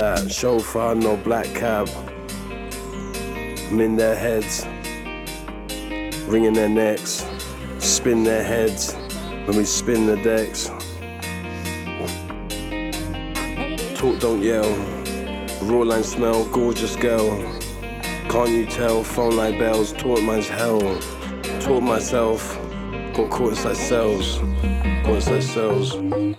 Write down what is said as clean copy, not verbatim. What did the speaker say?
that. Chauffeur, no black cab. I'm in their heads, wringing their necks, spin their heads when we spin the decks. Talk, don't yell. Raw line smell, gorgeous girl. Can't you tell? Phone like bells, taught man's hell. Taught myself, got caught inside cells. Caught inside cells.